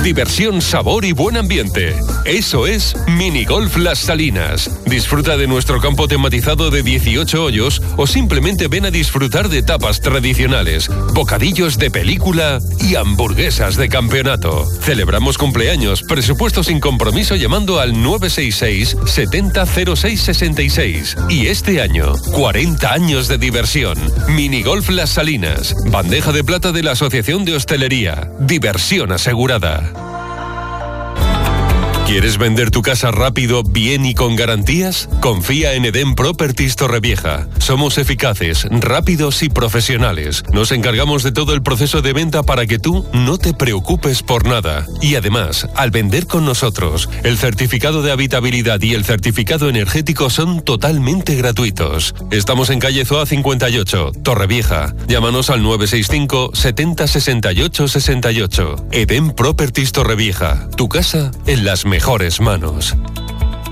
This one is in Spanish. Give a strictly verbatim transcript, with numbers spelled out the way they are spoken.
Diversión, sabor y buen ambiente. Eso es Minigolf Las Salinas. Disfruta de nuestro campo tematizado de dieciocho hoyos o simplemente ven a disfrutar de tapas tradicionales, bocadillos de película y hamburguesas de campeonato. Celebramos cumpleaños, presupuesto sin compromiso llamando al nueve seis seis, setenta, cero seis sesenta y seis. Y este año, cuarenta años de diversión. Minigolf Las Salinas. Bandeja de plata de la Asociación de Hostelería. Diversión asegurada. ¿Quieres vender tu casa rápido, bien y con garantías? Confía en Eden Properties Torrevieja. Somos eficaces, rápidos y profesionales. Nos encargamos de todo el proceso de venta para que tú no te preocupes por nada. Y además, al vender con nosotros, el certificado de habitabilidad y el certificado energético son totalmente gratuitos. Estamos en calle Zoa cincuenta y ocho, Torrevieja. Llámanos al nueve seis cinco, setenta, sesenta y ocho, sesenta y ocho. Eden Properties Torrevieja. Tu casa en las mejores manos.